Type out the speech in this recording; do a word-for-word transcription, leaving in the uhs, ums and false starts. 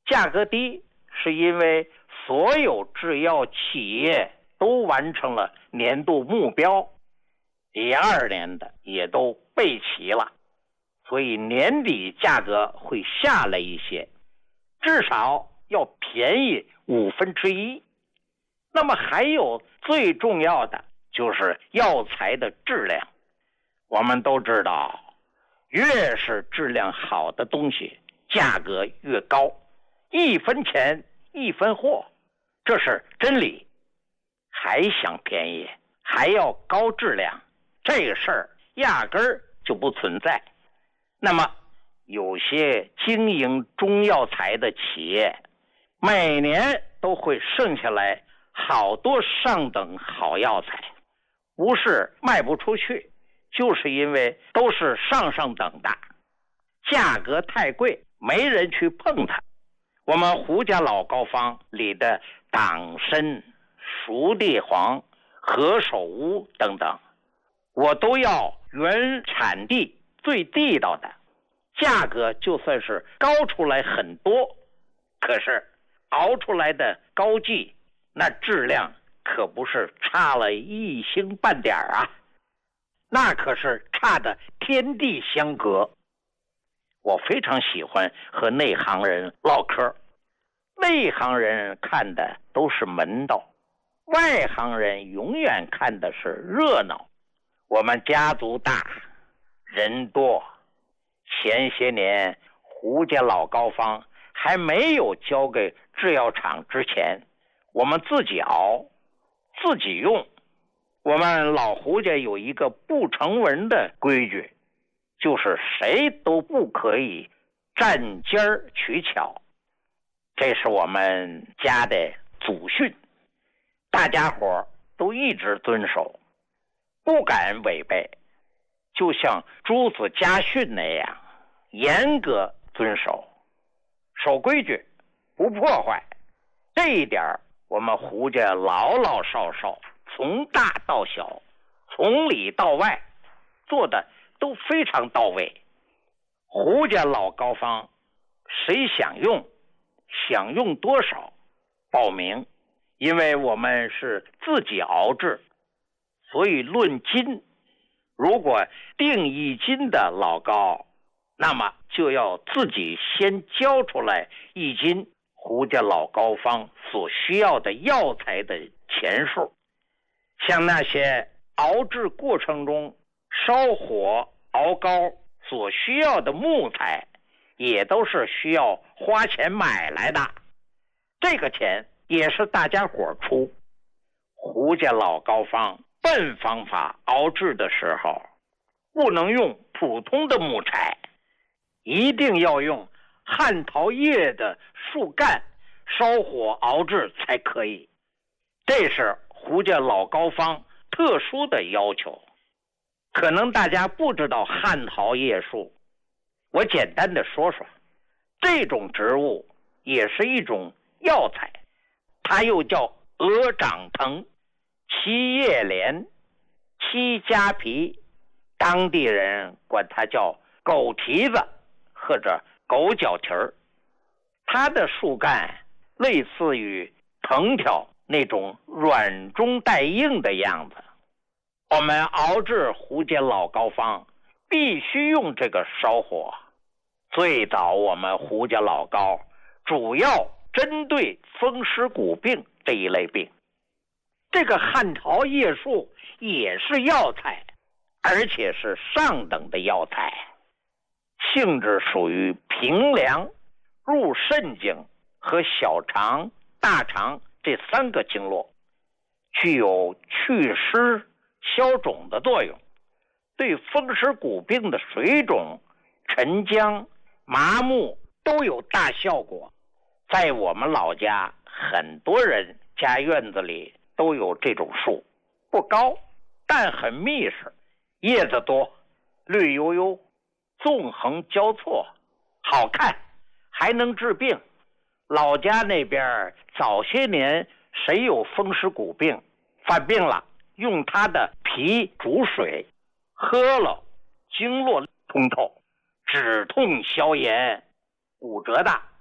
价格低是因为所有制药企业都完成了年度目标，第二年的也都备齐了，所以年底价格会下来一些，至少要便宜五分之一。那么还有最重要的就是药材的质量。我们都知道，越是质量好的东西，价格越高，一分钱一分货，这是真理。还想便宜，还要高质量，这个事儿压根儿就不存在。那么有些经营中药材的企业，每年都会剩下来好多上等好药材，不是卖不出去，就是因为都是上上等的，价格太贵，没人去碰它。我们胡家老膏方里的党参、熟地黄、何首乌等等，我都要原产地最地道的，价格就算是高出来很多，可是熬出来的膏剂那质量可不是差了一星半点啊，那可是差的天地相隔。我非常喜欢和内行人唠嗑，内行人看的都是门道，外行人永远看的是热闹。我们家族大，人多，前些年胡家老膏方还没有交给制药厂之前，我们自己熬自己用。我们老胡家有一个不成文的规矩，就是谁都不可以占尖儿取巧，这是我们家的祖训，大家伙都一直遵守，不敢违背，就像朱子家训那样严格遵守，守规矩不破坏。这一点我们胡家老老少少从大到小，从里到外做的都非常到位。胡家老膏方谁想用想用多少报名，因为我们是自己熬制，所以论斤，如果定一斤的老膏，那么就要自己先交出来一斤胡家老膏方所需要的药材的钱数。像那些熬制过程中烧火熬膏所需要的木材，也都是需要花钱买来的，这个钱也是大家伙出。胡家老膏方笨方法熬制的时候，不能用普通的木材，一定要用汉桃叶的树干烧火熬制才可以，这是胡家老膏方特殊的要求。可能大家不知道汉桃叶树，我简单的说说，这种植物也是一种药材，它又叫鹅掌藤、七叶莲、七家皮，当地人管它叫狗蹄子或者狗脚蹄儿。它的树干类似于藤条那种软中带硬的样子。我们熬制胡家老膏方必须用这个烧火。最早我们胡家老膏主要针对风湿骨病这一类病。这个汉桃叶树也是药材，而且是上等的药材，性质属于平凉，入肾经和小肠、大肠这三个经络，具有祛湿消肿的作用，对风湿骨病的水肿、沉僵、麻木都有大效果。在我们老家，很多人家院子里都有这种树，不高，但很密实，叶子多，绿油油，纵横交错，好看，还能治病。老家那边早些年谁有风湿骨病犯病了，用它的皮煮水喝了，经络通透，止痛消炎，骨折的